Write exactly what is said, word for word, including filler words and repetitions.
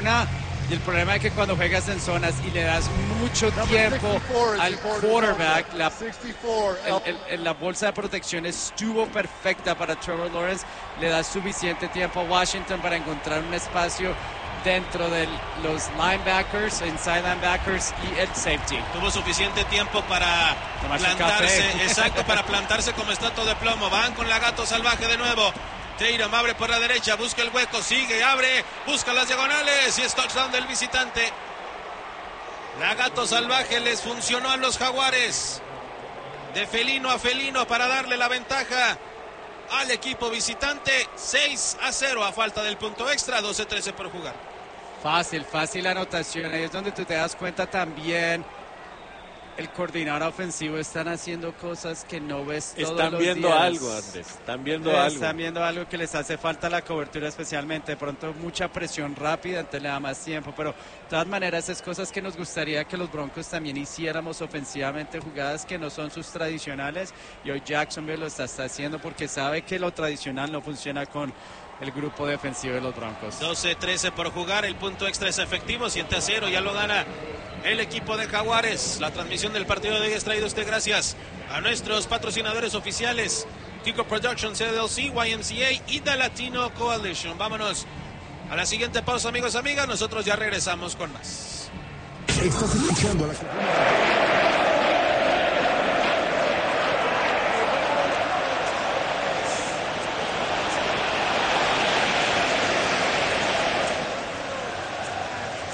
Y el problema es que cuando juegas en zonas y le das mucho tiempo al quarterback, la, el, el, el, la bolsa de protección estuvo perfecta para Trevor Lawrence. Le das suficiente tiempo a Washington para encontrar un espacio dentro de los linebackers, inside linebackers y el safety. Tuvo suficiente tiempo para Tomarse plantarse, exacto, para plantarse como estatua de plomo. Van con la gato salvaje de nuevo. Tatum abre por la derecha, busca el hueco, sigue, abre, busca las diagonales y es touchdown del visitante. La gato salvaje les funcionó a los Jaguares. De felino a felino para darle la ventaja al equipo visitante. seis a cero a falta del punto extra, doce trece por jugar. Fácil, fácil anotación. Ahí es donde tú te das cuenta también. El coordinador ofensivo están haciendo cosas que no ves todos están los viendo días. algo, Andrés. Están viendo están algo. Están viendo algo que les hace falta la cobertura especialmente. De pronto mucha presión rápida, entonces le da más tiempo. Pero de todas maneras es cosas que nos gustaría que los Broncos también hiciéramos ofensivamente, jugadas que no son sus tradicionales. Y hoy Jacksonville lo está, está haciendo porque sabe que lo tradicional no funciona con el grupo defensivo de los Broncos. doce trece por jugar, el punto extra es efectivo, siete a cero, ya lo gana el equipo de Jaguares. La transmisión del partido de hoy es traído usted gracias a nuestros patrocinadores oficiales, Kiko Productions, C L C, Y M C A y The Latino Coalition. Vámonos a la siguiente pausa, amigos y amigas, nosotros ya regresamos con más. Estás escuchando la